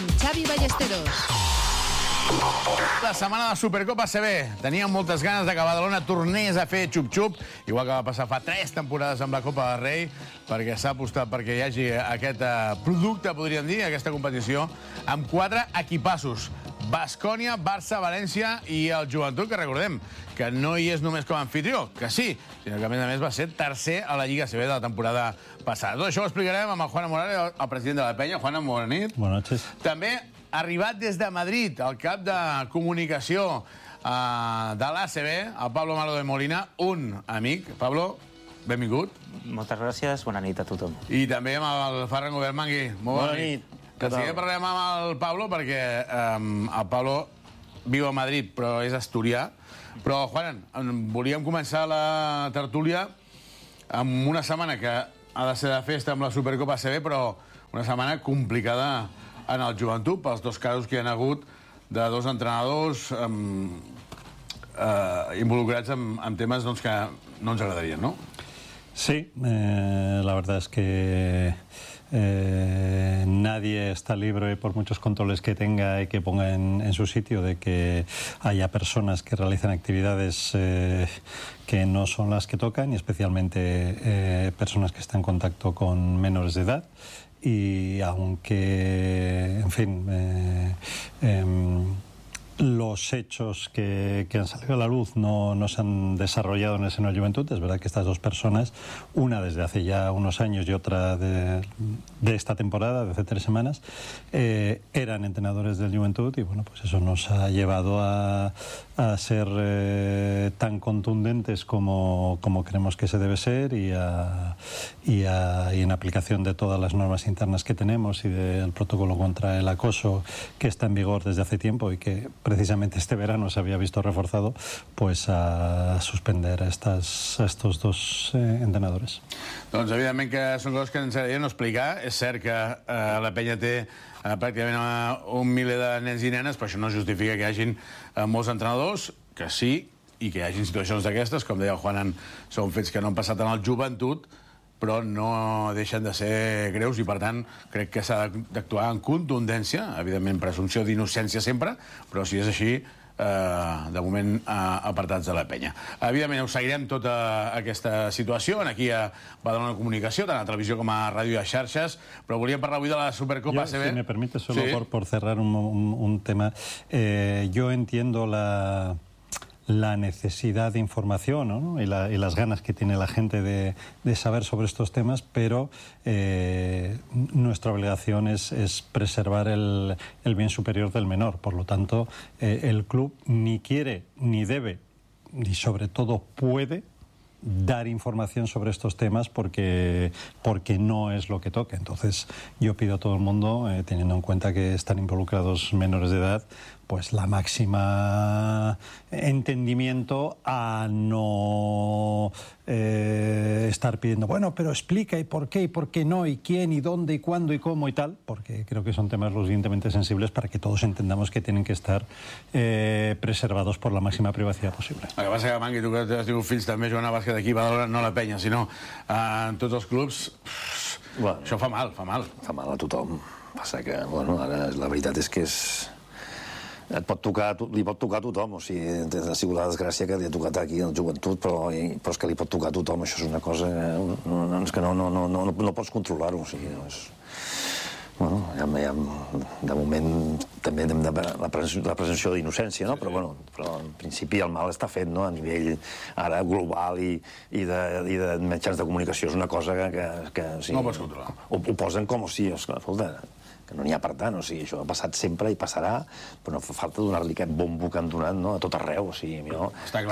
amb Xavi Ballesteros. La setmana de la Supercopa ACB. Teníem moltes ganes de que Badalona tornés a fer xup-xup, igual que va passar fa 3 temporades amb la Copa del Rei, perquè s'ha apostat perquè hi hagi aquest producte, podríem dir, aquesta competició, amb 4 equipassos. Baskonia, Barça, València i el Joventut, que recordem que no hi és només com a anfitrió, que sí, sinó que a més va ser tercer a la Lliga ACB de la temporada passada. Tot això ho explicarem amb el Juan Morales, el president de la penya. Juan, bona nit. Buenas noches. També arribat des de Madrid, el cap de comunicació de l'ACB, el Pablo Malo de Molina, un amic. Pablo, benvingut. Moltes gràcies, bona nit a tothom. I també amb el Ferran Gobermangui. Molt bona nit. Que sí, parlem amb el Pablo, perquè el Pablo viu a Madrid, però és asturià. Però, Juan, volíem començar la tertúlia amb una setmana que ha de ser de festa amb la Supercopa ACB, però una setmana complicada en el Joventut, pels 2 casos que hi ha hagut de 2 entrenadors involucrats en temes doncs, que no ens agradarien, ¿no? Sí, la verdad es que nadie está libre, por muchos controles que tenga y que ponga en su sitio, de que haya personas que realizan actividades que no son las que tocan, y especialmente personas que están en contacto con menores de edad. Y aunque, en fin, los hechos que han salido a la luz no se han desarrollado en el seno del Joventut, es verdad que estas 2 personas, una desde hace ya unos años y otra de esta temporada, de hace 3 semanas, eran entrenadores del Joventut, y bueno, pues eso nos ha llevado a ser tan contundentes como creemos que se debe ser, y en aplicación de todas las normas internas que tenemos y del protocolo contra el acoso que está en vigor desde hace tiempo y que precisamente este verano se había visto reforzado, pues a suspender a estos 2 entrenadores. Doncs evidentment que són coses que ens agradaria no explicar. És cert que la penya té pràcticament 1 miler de nens i nenes, però això no justifica que hi hagin molts entrenadors, que sí, i que hi hagin situacions d'aquestes, com deia el Juan, són fets que no han passat en el Joventut, però no deixen de ser greus, i per tant crec que s'ha d'actuar en contundència, evidentment presumpció d'innocència sempre, però si és així, de moment apartats de la penya. Evidentment ho seguirem tota aquesta situació aquí a Badalona Comunicació, tant a televisió com a ràdio i a xarxes, però volíem parlar avui de la Supercopa ACB. Si me permite, solo sí. por cerrar un tema, yo entiendo la necesidad de información, ¿no? y las ganas que tiene la gente de saber sobre estos temas, pero nuestra obligación es preservar el bien superior del menor. Por lo tanto, el club ni quiere, ni debe, ni sobre todo puede dar información sobre estos temas porque no es lo que toca. Entonces yo pido a todo el mundo, teniendo en cuenta que están involucrados menores de edad, pues la máxima entendimiento a no estar pidiendo, bueno, pero explica y por qué no, y quién, y dónde, y cuándo, y cómo, y tal, porque creo que son temas lo suficientemente sensibles para que todos entendamos que tienen que estar preservados por la máxima privacidad posible. El que passa que, Mangui, tu que has tingut fills també jugant a bàsquet aquí a Badalona, no a la penya, sinó en tots els clubs, bueno, això fa mal. Fa mal a tothom. Passa que, bueno, ara la veritat és que li pot tocar a tothom, o sigui, ha sigut la desgràcia que li ha tocat aquí al Joventut, però és que li pot tocar a tothom, això és una cosa que no pots controlar-ho, o sigui, no és... Bueno, de moment també hem de la presumpció d'innocència, no? Però en principi el mal està fet, no? A nivell ara global i de mitjans de comunicació és una cosa que no pots controlar. Ho posen com o sigui, escolta, que no n'hi ha per tant, o sigui, això ha passat sempre i passarà, però no fa falta donar-li aquest bombo que han donat, no?, a tot arreu, o sigui, jo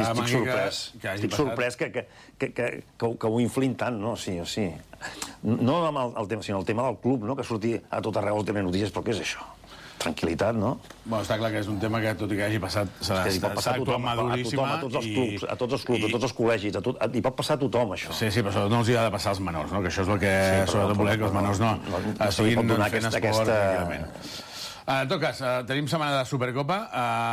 estic sorprès que ho inflin tant, no? O sigui, no amb el tema, sinó el tema del club, no?, que surti a tot arreu el tema de notícies, però què és això? Tranquil·litat, no? Bueno, està clar que és un tema que, tot i que hagi passat, s'ha actuat maduríssima. A tots els clubs, a tots els col·legis, hi pot passar a tothom, això. Sí, però sobretot no els hi ha de passar als menors, no? Que això és el que sobretot volem, que els menors no siguin fent esport. En tot cas, tenim setmana de Supercopa,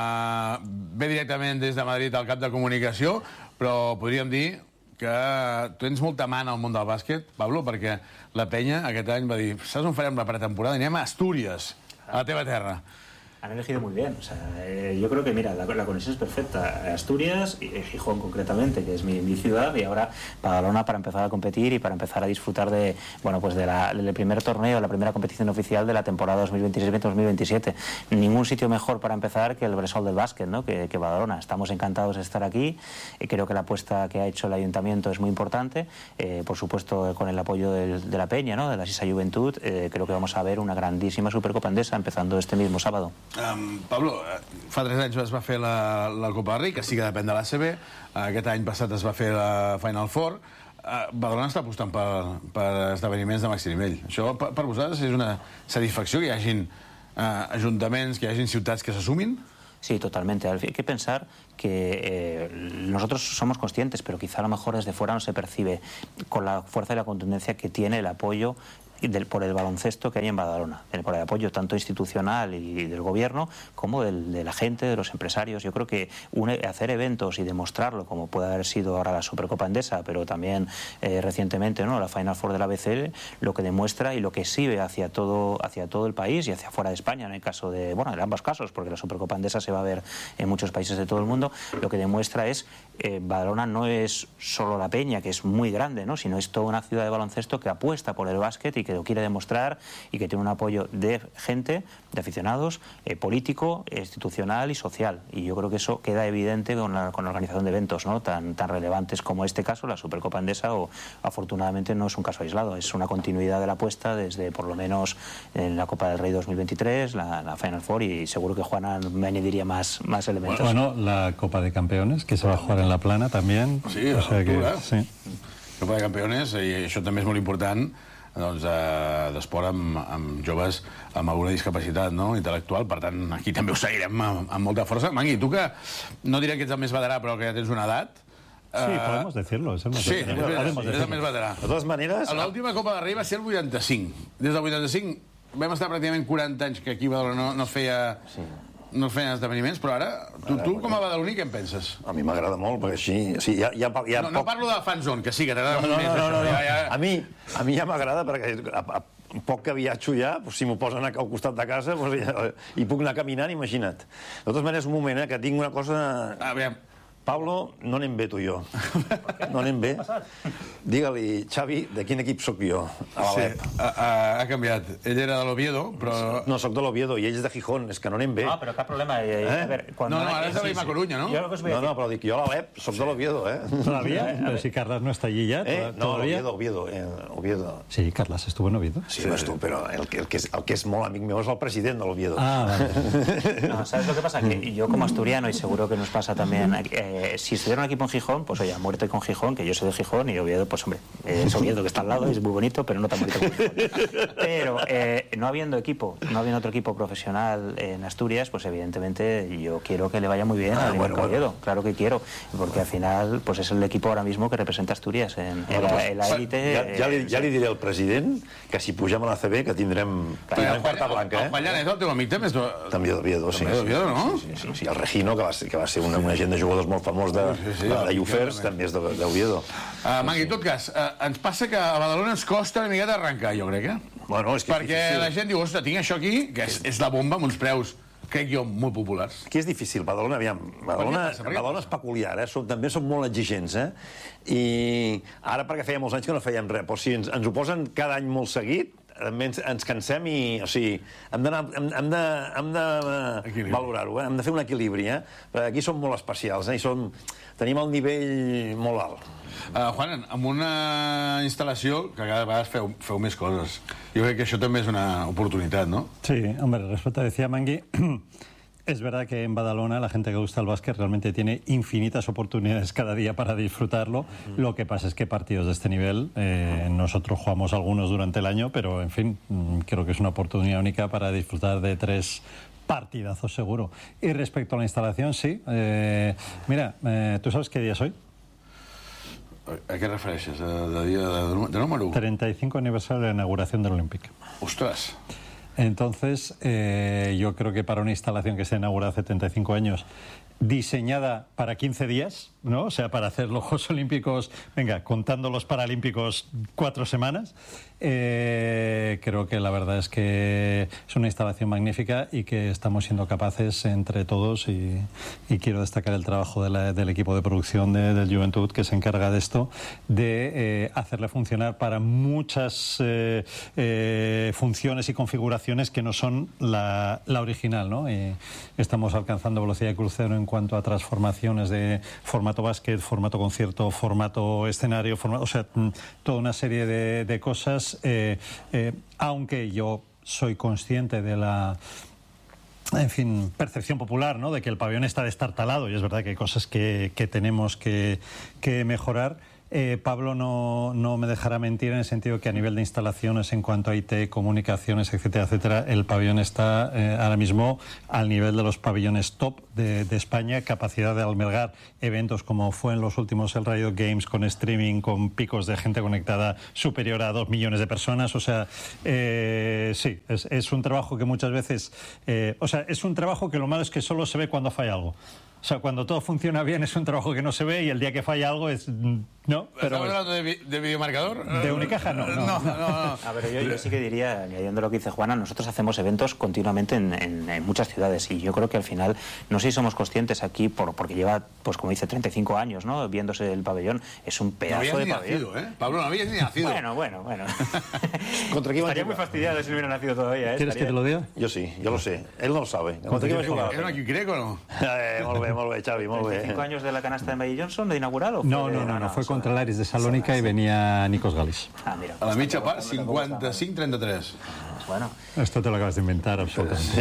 ve directament des de Madrid al cap de comunicació, però podríem dir que tu tens molta mà en el món del bàsquet, Pablo, perquè la penya aquest any va dir, saps on farem la pretemporada? Anem a Astúries. a la teva terra. Han elegido muy bien. O sea, yo creo que, mira, la conexión es perfecta. Asturias, y Gijón concretamente, que es mi ciudad, y ahora Badalona para empezar a competir y para empezar a disfrutar de, bueno, pues del primer torneo, la primera competición oficial de la temporada 2026-2027. Ningún sitio mejor para empezar que el Bressol del básquet, ¿no? que Badalona. Estamos encantados de estar aquí. Creo que la apuesta que ha hecho el Ayuntamiento es muy importante. Por supuesto, con el apoyo de la Peña, ¿no? De la Sisa Juventud, creo que vamos a ver una grandísima Supercopa Endesa empezando este mismo sábado. Pablo, fa 3 anys es va fer la Copa del Rei, que sí que depèn de l'ACB. Aquest any passat es va fer la Final Four. Badalona està apostant per esdeveniments de màxim nivell. Això per vosaltres és una satisfacció que hi hagin ajuntaments, que hi hagin ciutats que s'assumin? Sí, totalmente. Hay que pensar que nosotros somos conscientes, pero quizá a lo mejor desde fuera no se percibe con la fuerza y la contundencia que tiene el apoyo por el baloncesto que hay en Badalona, por el apoyo tanto institucional y del gobierno como de la gente, de los empresarios. Yo creo que hacer eventos y demostrarlo, como puede haber sido ahora la Supercopa Endesa, pero también recientemente, ¿no?, la Final Four de la BCL, lo que demuestra y lo que sirve hacia todo el país y hacia fuera de España, en el caso de, bueno, en ambos casos, porque la Supercopa Endesa se va a ver en muchos países de todo el mundo, lo que demuestra es Badalona no es solo la Peña, que es muy grande, ¿no?, sino es toda una ciudad de baloncesto que apuesta por el básquet y que lo quiere demostrar y que tiene un apoyo de gente, de aficionados, político, institucional y social. Y yo creo que eso queda evidente con la organización de eventos, ¿no?, tan relevantes como este caso, la Supercopa Endesa, o afortunadamente no es un caso aislado, es una continuidad de la apuesta desde por lo menos en la Copa del Rey 2023, la Final Four, y seguro que Juana me añadiría más elementos. Bueno, la Copa de Campeones, que se va a jugar en La Plana también. Sí, o sea que, sí. Copa de Campeones, i això també és molt important, doncs, d'esport amb joves amb alguna discapacitat, no?, intel·lectual. Per tant, aquí també ho seguirem amb molta força. Mangui, tu que no diré que ets el més veterà, però que ja tens una edat... Sí, podemos decirlo. Es el más veterano. És el més veterà. De totes maneres... L'última Copa del Rei va ser el 85. Des del 85 vam estar pràcticament 40 anys que aquí a Badalona no es feien esdeveniments, però ara, tu com a badaloní, què en penses? A mi m'agrada molt, perquè així... O sigui, no parlo de fanzone, que sí, que t'agrada més això. No. A mi ja m'agrada, perquè poc que viatjo ja, si m'ho posen al costat de casa i puc anar caminant, imagina't. De totes maneres, un moment, que tinc una cosa... Aviam. Pablo, no anem bé tu i jo. No anem bé. Digue-li, Xavi, de quin equip sóc jo? A l'Alep. Ha canviat. Ell era de l'Oviedo, però... No, sóc de l'Oviedo i ell és de Gijón. És que no anem bé. No, però cap problema. No, ara és de la Coruña, no? No, però dic, jo a l'Alep sóc de l'Oviedo, ¿Todavía? Pero si Carlas no está allí ya, No, ¿todavía? Oviedo. Sí, Carlas estuvo en Oviedo. Sí, estuvo, però el que és molt amic meu és el president de l'Oviedo. Vale. No, ¿sabes lo que pasa? Que yo como asturiano, y seguro que nos pasa también, si estuviera un equipo en Gijón, pues oye, a muerte con Gijón, que yo soy de Gijón, y Oviedo, pues hombre, es Oviedo que está al lado, es muy bonito, pero no tan bonito como Gijón. Pero no habiendo otro equipo profesional en Asturias, pues evidentemente yo quiero que le vaya muy bien al Oviedo, claro que quiero, porque al final pues es el equipo ahora mismo que representa Asturias en la élite. Ja li diré al president que si pugem a la CB que tindrem carta blanca, El Pallanes, el teu amic, també és... També d'Oviedo, sí. També d'Oviedo, no? Sí, el Regino, que va ser un agent de jugadors molt famós de Llufers, també és d'Oviedo. Mangui, en tot cas, ens passa que a Badalona ens costa una miqueta arrencar, jo crec, Bueno, és que perquè la gent diu, ostres, tinc això aquí, que és la bomba amb uns preus, crec jo, molt populars. Aquí és difícil, Badalona, aviam. Badalona és peculiar, també som molt exigents, I ara perquè feia molts anys que no fèiem res, però si ens ho posen cada any molt seguit, ens cansem i, o sigui, hem de valorar-ho, hem de fer un equilibri, perquè aquí som molt especials, i tenim el nivell molt alt. Juan, amb una instal·lació que cada vegada feu més coses. Jo crec que això també és una oportunitat, ¿no? Sí, hombre, respecto a decía Mangui, es verdad que en Badalona la gente que gusta el básquet realmente tiene infinitas oportunidades cada día para disfrutarlo. Lo que pasa es que partidos de este nivel, nosotros jugamos algunos durante el año, pero en fin, creo que es una oportunidad única para disfrutar de 3 partidazos seguro. Y respecto a la instalación, sí. Mira, ¿tú sabes qué día es hoy? A què refereixes? De dia de número 1? 35 aniversario de la inauguración del Olympic. Ostras. Entonces, yo creo que para una instalación que se inauguró hace 75 años diseñada para 15 días, ¿no? O sea, para hacer los Juegos Olímpicos, venga, contando los Paralímpicos 4 semanas. Creo que la verdad es que es una instalación magnífica y que estamos siendo capaces entre todos, y quiero destacar el trabajo del equipo de producción del Joventut, que se encarga de esto, de hacerle funcionar para muchas funciones y configuraciones que no son la original, ¿no? Y estamos alcanzando velocidad de crucero en cuanto a transformaciones de formato básquet, formato concierto, formato escenario, o sea, toda una serie de cosas. Aunque yo soy consciente de la, en fin, percepción popular, ¿no?, de que el pabellón está destartalado, y es verdad que hay cosas que tenemos que mejorar. Pablo no me dejará mentir en el sentido que a nivel de instalaciones, en cuanto a IT, comunicaciones, etcétera, etcétera, el pabellón está ahora mismo al nivel de los pabellones top de España, capacidad de albergar eventos como fue en los últimos el Riot Games, con streaming, con picos de gente conectada superior a 2 millones de personas. O sea, sí, es un trabajo que muchas veces, o sea, es un trabajo que lo malo es que solo se ve cuando falla algo. O sea, cuando todo funciona bien es un trabajo que no se ve, y el día que falla algo es... ¿no? Pero ¿estamos hablando de videomarcador? ¿De Unicaja? No. A ver, yo sí que diría, añadiendo lo que dice Juana, nosotros hacemos eventos continuamente en muchas ciudades, y yo creo que al final, no sé si somos conscientes aquí, porque lleva, pues como dice, 35 años, ¿no?, viéndose el pabellón, es un pedazo de pabellón. Nacido, ¿eh? Pablo, no habías ni nacido. Bueno. ¿Contra quién Estaría muy fastidiado si no hubiera nacido todavía, ¿eh? ¿Quieres que te lo diga? Yo sí, yo lo sé. Él no lo sabe. ¿Contra quién jugaba? ¿Era aquí Greco o no? Molt bé, Xavi, molt bé. ¿35 años de la canasta de Magic Johnson, de inaugural? ¿O No, fue contra el Aris de Salónica y venía Nikos Galis. Mira, A la mitja part, 55-33. Bueno. Esto te lo acabas de inventar, absolutamente.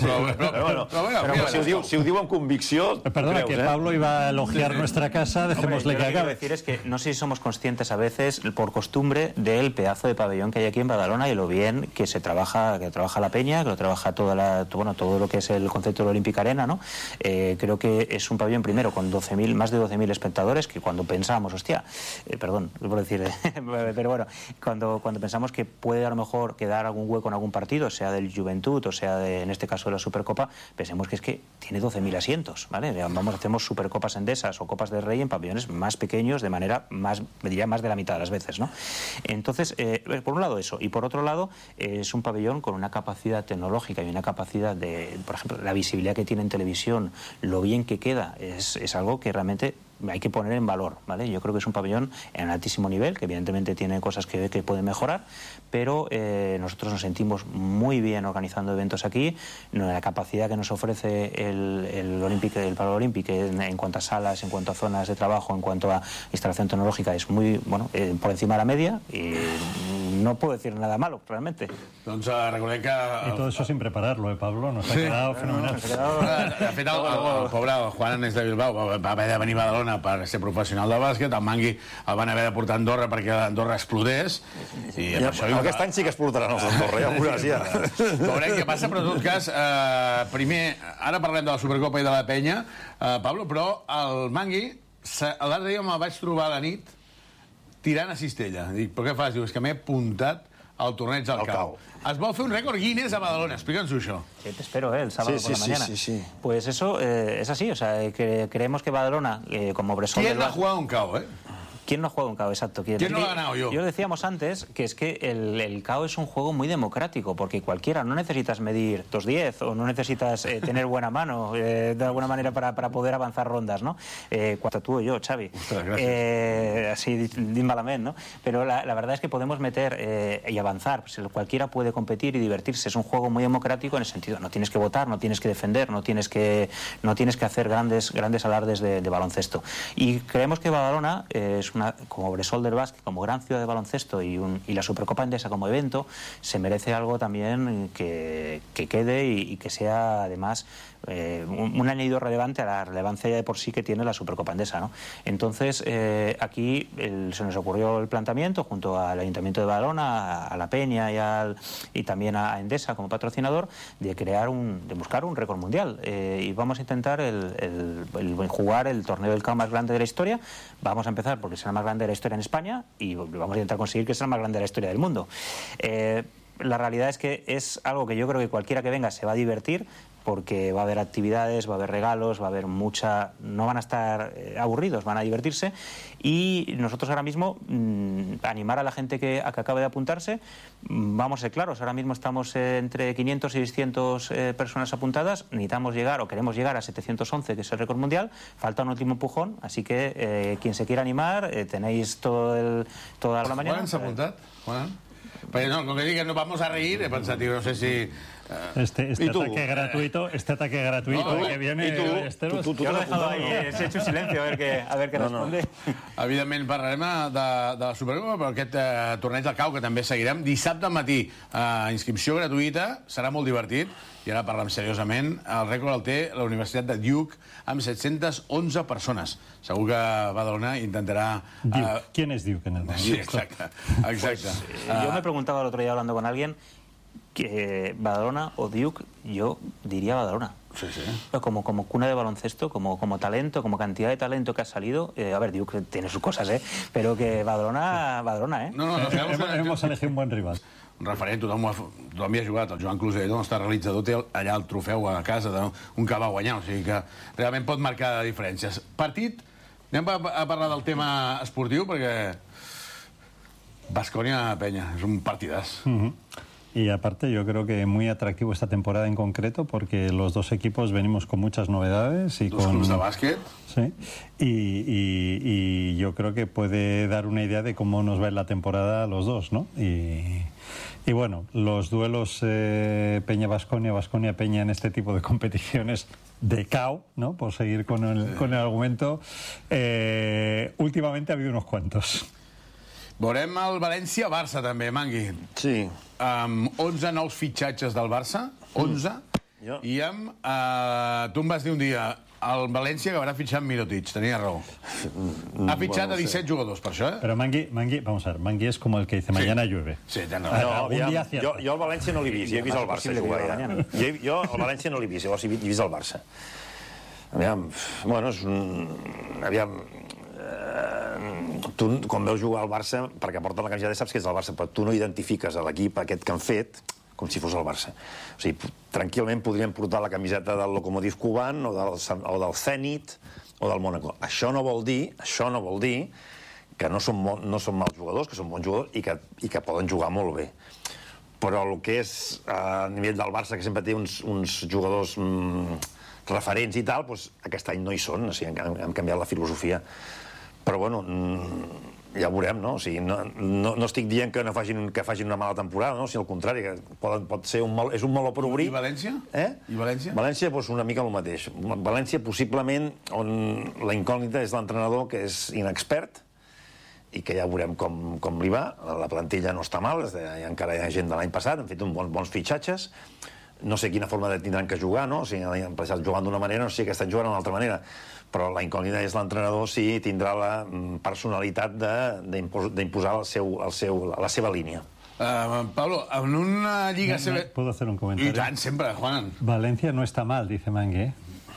Però si ho diu amb convicció... Perdona, que Pablo iba a elogiar nuestra casa, dejémosle que Lo que quiero acabe. decir es que no sé si somos conscientes a veces, por costumbre, del pedazo de pabellón que hay aquí en Badalona y lo bien que se trabaja, la peña, que lo trabaja todo lo que es el concepto de la Olímpica Arena, ¿no? Creo que es un pabellón, primero, con más de 12.000 espectadores, que cuando pensamos, perdón por decir, pero bueno, cuando pensamos que puede a lo mejor quedar algún hueco en algún partido, sea del Joventut o sea en este caso de la Supercopa, pensemos que es que tiene 12.000 asientos, ¿vale? Hacemos Supercopas Endesas o Copas del Rey en pabellones más pequeños, de manera más de la mitad de las veces, ¿no? Entonces, por un lado eso, y por otro lado, es un pabellón con una capacidad tecnológica y una capacidad de, por ejemplo, la visibilidad que tiene en televisión, lo bien que queda, es algo que realmente hay que poner en valor, ¿vale? Yo creo que es un pabellón en altísimo nivel, que evidentemente tiene cosas que pueden mejorar, pero nosotros nos sentimos muy bien organizando eventos aquí. La capacidad que nos ofrece el Paralímpico en cuanto a salas, en cuanto a zonas de trabajo, en cuanto a instalación tecnológica, es muy, por encima de la media, y no puedo decir nada malo, realmente. Doncs recordem que... Y todo eso sin prepararlo, Pablo, nos ha quedado fenomenal. De fet, el pobre Juan Ernest de Bilbao va haver de venir a Badalona per ser professional de bàsquet. El Mangui el van haver de portar a Andorra perquè Andorra explodés. I aquest any sí que es portaran els d'Andorra, ja ho veuràs, ja. Veurem què passa, però en tot cas, primer, ara parlem de la Supercopa i de la Penya, Pablo, però el Mangui, l'altre dia me'l vaig trobar a la nit tirant a cistella. Dic, però què fas? Diu, és que m'he apuntat al torneig del Cau. Es vol fer un rècord Guinness a Badalona. Explica'ns això. Sí, te espero, el sábado por la mañana. Sí. Pues eso es así, o sea, creemos que Badalona, como Bresol... ¿Quién no ha jugado un Cau, ¿Quién no ha jugado un KO? Exacto. ¿Quién no lo ha ganado yo? Yo decíamos antes que es que el KO es un juego muy democrático, porque cualquiera, no necesitas medir 2.10 o no necesitas tener buena mano de alguna manera para poder avanzar rondas, ¿no? Cuanto tú o yo, Xavi. Así, malamente, ¿no? Pero la verdad es que podemos meter y avanzar. Pues cualquiera puede competir y divertirse. Es un juego muy democrático en el sentido, no tienes que votar, no tienes que defender, no tienes que hacer grandes alardes de baloncesto. Y creemos que Badalona es como Bresol del Basque, como gran ciudad de baloncesto y la Supercopa Endesa como evento, se merece algo también que quede y que sea además un añadido relevante a la relevancia ya de por sí que tiene la Supercopa Endesa, ¿no? Entonces aquí se nos ocurrió el planteamiento junto al Ayuntamiento de Badalona, a la Peña y también a Endesa como patrocinador, de buscar un récord mundial, y vamos a intentar jugar el torneo del KO más grande de la historia. Vamos a empezar porque será el más grande de la historia en España y vamos a intentar conseguir que sea el más grande de la historia del mundo. La realidad es que es algo que yo creo que cualquiera que venga se va a divertir, porque va a haber actividades, va a haber regalos, va a haber no van a estar aburridos, van a divertirse, y nosotros ahora mismo animar a la gente que acabe de apuntarse. Vamos a ser claros, ahora mismo estamos entre 500 y 600 personas apuntadas, necesitamos llegar o queremos llegar a 711, que es el récord mundial, falta un último empujón, así que quien se quiera animar, tenéis toda la mañana. ¿Quan s'ha apuntat? Perquè no, com que dic que no vamos a reír, he pensat, no sé si... Este ataque gratuito que viene... Yo lo he dejado ahí, he hecho silencio a ver qué responde. Evidentment parlarem de la Supercopa, però aquest torneig del CAU, que també seguirem. Dissabte al matí, inscripció gratuïta, serà molt divertit. I ara parlem seriosament. El rècord el té la Universitat de Duke, amb 711 persones. Segur que Badalona intentará... Duke. ¿Quién es Duke en el mundo? Sí, exacte. Yo me preguntaba el otro día hablando con alguien que Badalona o Duke, yo diría Badalona. Sí. Como cuna de baloncesto, como talento, como cantidad de talento que ha salido. A ver, Duke tiene sus cosas, pero que Badalona, No, hemos elegido un buen rival. Un referent, tothom hi ha jugat. El Joan Closet, el nostre realitzador, té allà el trofeu a casa d'un que va guanyar, o sigui que realment pot marcar diferències. Partit, anem a parlar del tema esportiu, perquè Baskonia-Peña és un partidàs. Y aparte yo creo que muy atractivo esta temporada en concreto, porque los dos equipos venimos con muchas novedades y dos clubs de bàsquet. Sí, y yo creo que puede dar una idea de cómo nos va en la temporada a los dos, ¿no? Y bueno, los duelos Peña-Baskonia, Baskonia-Peña en este tipo de competiciones de CAO, ¿no? Por seguir con el argumento, últimamente ha habido unos cuantos. Veurem el València-Barça també, Mangui. Sí. Amb 11 nous fitxatges del Barça, 11, i amb... tu em vas dir un dia, el València acabarà fitxant Mirotic, tenia raó. Ha fitxat a 17 jugadors, per això, Pero Mangui, vamos a ver, Mangui es como el que dice mañana llueve. Sí, tens raó. Jo el València no l'he vist, jo he vist el Barça jugar ja. Jo el València no l'he vist, llavors he vist el Barça. Aviam, bueno, és un... Aviam... Tu, quan veus jugar al Barça, perquè porten la camiseta saps que és el Barça, però tu no identifiques l'equip aquest que han fet com si fos el Barça. O sigui, tranquil·lament podrien portar la camiseta del Lokomotiv Kuban o del Zenit o del Mónaco. Això no vol dir que no són mals jugadors, que són bons jugadors i que poden jugar molt bé. Però el que és a nivell del Barça, que sempre té uns jugadors referents i tal, doncs aquest any no hi són, o sigui, han canviat la filosofia. Però, bueno, ja ho veurem, no? O sigui, no estic dient que facin una mala temporada, no? O sigui, al contrari, que pot ser és un meló per obrir. I València? I València? València, doncs, una mica el mateix. València, possiblement, on la incògnita és l'entrenador, que és inexpert, i que ja veurem com li va. La plantilla no està mal, encara hi ha gent de l'any passat, han fet bons fitxatges. No sé quina forma tindran que jugar, no? O sigui, han passat jugant d'una manera, no sé que estan jugant d'una altra manera. Però la incògnita és l'entrenador si tindrà la personalitat d'imposar la seva línia. Pablo, en una Lliga CB... ¿Puedo hacer un comentario? I tant, sempre, Juan. Valencia no está mal, dice Mangue.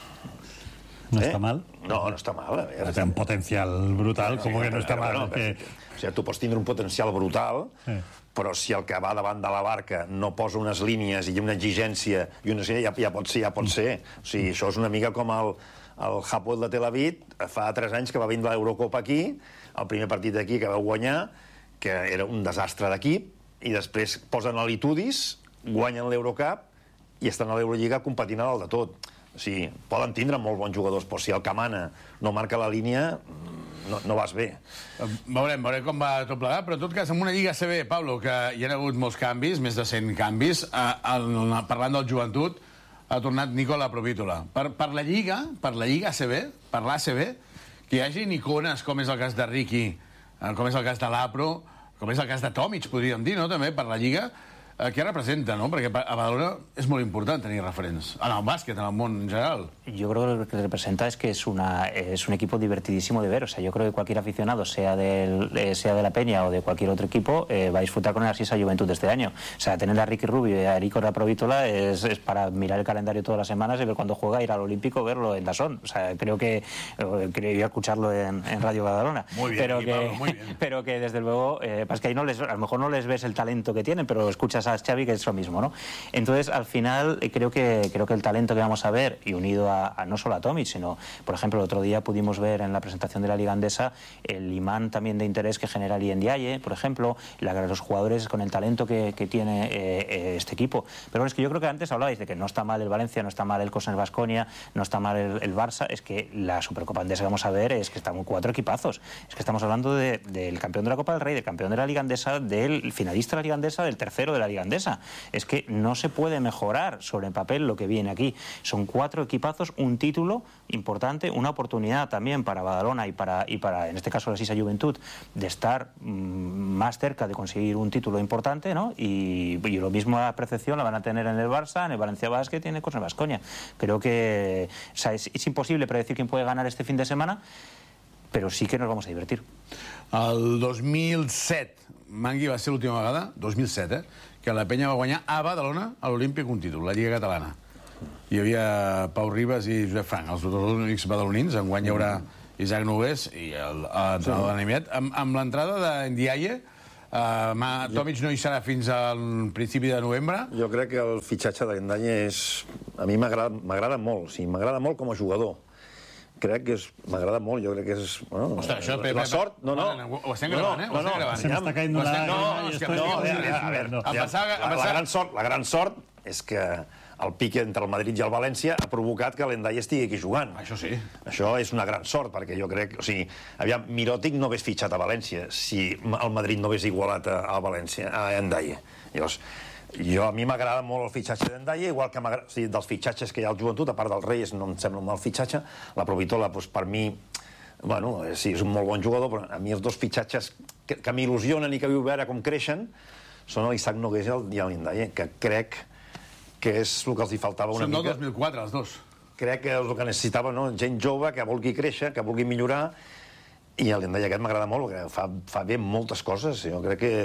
¿No está mal? No está mal. Tiene un potencial brutal, como que no está mal. O sigui, tu pots tindre un potencial brutal, però si el que va davant de la barca no posa unes línies i una exigència, ja pot ser. O sigui, això és una mica com el Hapoel de Tel Aviv, fa 3 anys que va vindre l'Eurocopa aquí, el primer partit d'aquí que vau guanyar, que era un desastre d'equip, i després posen a l'Itudis, guanyen l'Eurocup i estan a l'Eurolliga competint a dalt de tot. O sigui, poden tindre molt bons jugadors, però si el que mana no marca la línia, no vas bé. Veurem com va tot plegat, però en tot cas, en una Lliga CB, Pablo, que hi ha hagut molts canvis, més de 100 canvis, parlant del Joventut, ha tornat Nicola Provítola. Per la Lliga ACB, per l'ACB, que hi hagin icones com és el cas de Ricky, com és el cas de l'Apro, com és el cas de Tomic, podríem dir, no?, també, per la Lliga, què representa, no? Perquè a Badalona és molt important tenir referents. En el bàsquet, en el món en general. Yo creo que lo que representa es que es un equipo divertidísimo de ver. O sea, yo creo que cualquier aficionado, sea de la Peña o de cualquier otro equipo, va a disfrutar con el Asisa Juventud de este año. O sea, tener a Ricky Rubio y a Nicola Provítola es para mirar el calendario todas las semanas y ver cuando juega, ir al Olímpico, verlo en DAZN. O sea, creo que ir a escucharlo en Radio Badalona. Muy bien, pero que desde luego, es que ahí a lo mejor no les ves el talento que tienen, pero escuchas a Xavi, que es lo mismo, ¿no? Entonces, al final, creo que el talento que vamos a ver, y unido a no solo a Tomic, sino, por ejemplo, el otro día pudimos ver en la presentación de la Liga Andesa el imán también de interés que genera el Ndiaye, por ejemplo, los jugadores con el talento que tiene este equipo. Pero bueno, es que yo creo que antes hablabais de que no está mal el Valencia, no está mal el Cosens Baskonia, no está mal el Barça, es que la Supercopa Andesa que vamos a ver es que estamos 4 equipazos. Es que estamos hablando del campeón de la Copa del Rey, del campeón de la Liga Andesa, del finalista de la Liga Andesa, del tercero de la Liga Andesa. Es que no se puede mejorar sobre el papel lo que viene aquí. Son 4 equipazos, un título importante, una oportunidad también para Badalona y para en este caso la Sisa Juventud, de estar más cerca de conseguir un título importante, ¿no? Y lo mismo la percepción la van a tener en el Barça, en el Valencia Basket y en el Cosens Baskonia. Creo que es imposible predecir quién puede ganar este fin de semana, però sí que nos vamos a divertir. El 2007, Mangui, va ser l'última vegada, 2007, que la penya va guanyar a Badalona, a l'Olímpic, un títol, la Lliga Catalana. Hi havia Pau Ribas i Josep Frank, els dos únics badalonins. Enguany hi haurà Isaac Nogués i l'entrenador d'Animiet. Amb l'entrada de Ndiaye, Tomic no hi serà fins al principi de novembre. Jo crec que el fitxatge de Ndiaye a mi m'agrada molt, sí, m'agrada molt com a jugador. Crec que m'agrada molt, jo crec que és... Ostres, això... La sort... No, ho estem gravant, eh? Se m'està caient una... La gran sort és que el pique entre el Madrid i el València ha provocat que l'Ndiaye estigui aquí jugant. Això sí. Això és una gran sort, perquè jo crec... O sigui, aviam, Mirotic no hagués fitxat a València si el Madrid no hagués igualat a València, a Ndiaye. Llavors, a mi m'agrada molt el fitxatge d'Ndiaye, igual que dels fitxatges que hi ha al Joventut, a part del Reyes no em sembla un mal fitxatge. La Provitola, per mi, bueno, sí, és un molt bon jugador, però a mi els dos fitxatges que m'il·lusionen i que vull veure com creixen són l'Isaac Nogués i l'Ndiaye, que crec que és el que els hi faltava una mica. Són del 2004, els dos. Crec que és el que necessitava, no? Gent jove que vulgui créixer, que vulgui millorar, i l'Ndiaye aquest m'agrada molt, perquè fa bé moltes coses. Jo crec que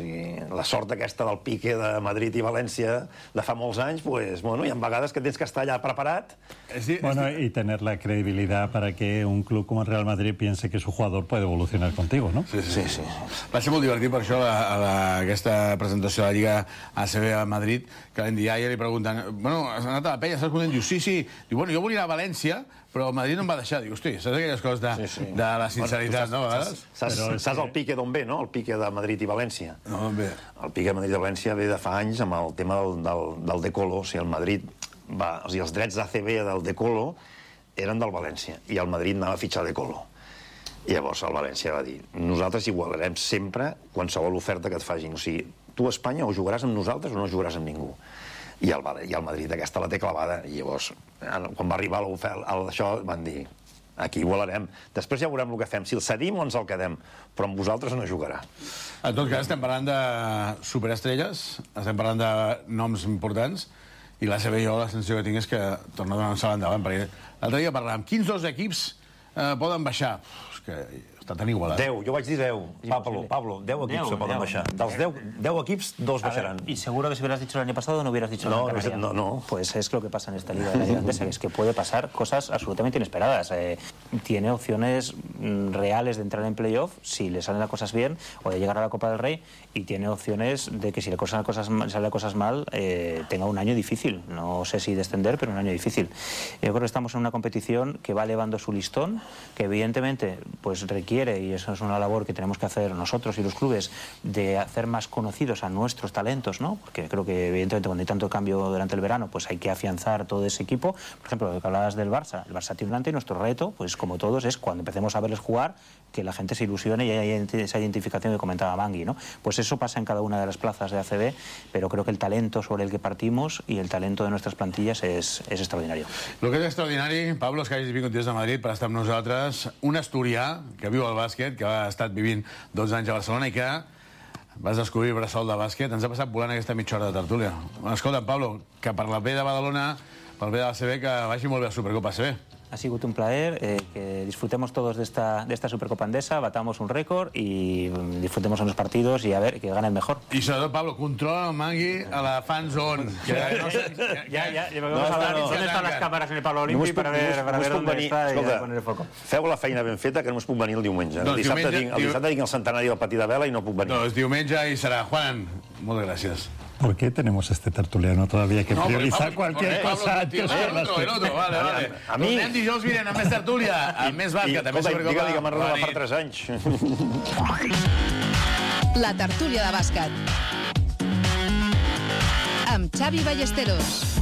la sort aquesta del pique de Madrid i València de fa molts anys, pues, bueno, hi ha vegades que tens que estar allà preparat. Bueno, y tener la credibilidad para que un club como el Real Madrid piense que su jugador puede evolucionar contigo, ¿no? Sí. Va ser molt divertit per això aquesta presentació de la Lliga ACB a Madrid, que l'Ndiaye li pregunten, bueno, has anat a la penya, estàs content? Diu, sí. Diu, bueno, jo volia anar a València, però el Madrid no em va deixar. Diu, hosti, saps aquelles coses de la sinceritat, no, a vegades? Saps el pique d'on ve, no? El pique de Madrid i València. No, d'on ve? El pique de Madrid i València ve de fa anys amb el tema del Decolo. O sigui, el Madrid els drets d'ACB del Decolo eren del València i el Madrid anava a fitxar Decolo. I llavors el València va dir, nosaltres igualarem sempre qualsevol oferta que et facin. O sigui, tu a Espanya o jugaràs amb nosaltres o no jugaràs amb ningú. I el Madrid aquesta la té clavada. I llavors, quan va arribar això, van dir, aquí igualarem. Després ja veurem el que fem, si el cedim o ens el quedem, però amb vosaltres no jugarà. En tot cas, estem parlant de superestrelles, estem parlant de noms importants, i l'ACB jo la sensació que tinc és que torna a donar un salt endavant, perquè l'altre dia parlàvem, quins dos equips poden baixar? És que està tan igualat. 10, jo vaig dir 10. Pablo, 10 equips se poden baixar. Dels 10 equips, 2 baixaran. Y seguro que si hubieras dicho el año pasado no hubieras dicho nada. No. Pues es lo que pasa en esta Liga de la Liga Andesa, es que puede pasar cosas absolutamente inesperadas. Tiene opciones reales de entrar en playoff si le salen las cosas bien o de llegar a la Copa del Rey, y tiene opciones de que si le salen las cosas mal tenga un año difícil. No sé si descender, pero un año difícil. Yo creo que estamos en una competición que va elevando su listón, que evidentemente pues requiere, y eso es una labor que tenemos que hacer nosotros y los clubes, de hacer más conocidos a nuestros talentos, ¿no? Porque creo que evidentemente cuando hay tanto cambio durante el verano, pues hay que afianzar todo ese equipo. Por ejemplo, lo que hablabas del Barça, el Barça tiene delante, y nuestro reto, pues como todos, es cuando empecemos a verles jugar, que la gente se ilusione y haya esa identificación que comentaba Mangui, ¿no? Pues eso pasa en cada una de las plazas de ACB, pero creo que el talento sobre el que partimos y el talento de nuestras plantillas es extraordinario. Lo que és extraordinari, Pablo, és que hagis vingut des de Madrid per estar amb nosaltres, un asturià que viu al bàsquet, que ha estat vivint 12 anys a Barcelona i que vas descobrir Bressol de bàsquet. Ens ha passat volant aquesta mitja hora de tertúlia. Escolta, Pablo, que per la bé de Badalona, pel bé de l'ACB, que vagi molt bé la Supercopa ACB. Ha sido un placer, que disfrutemos todos de esta Supercopa Andesa, batamos un récord y disfrutemos en los partidos y a ver que gane el mejor. Y sobre todo, Pablo, controla el Mangui a la fan zone. Vamos a hablar dónde están las cámaras en el Pablo Olímpic para ver dónde está y poner el foco. Feu la feina ben feta, que no es puc venir el diumenge. El dissabte tinc el centenari del Patí de Vela i no puc venir. Doncs diumenge hi serà. Juan, moltes gràcies. ¿Por qué tenemos este tertuliano todavía que prioriza cualquier cosa antes que el otro, vale. A mi... Tornem dijous vinent amb més tertúlia, amb més bàsquet, també Escolta, digue-li que m'han renovat per 3 anys. La tertúlia de bàsquet amb Xavi Ballesteros.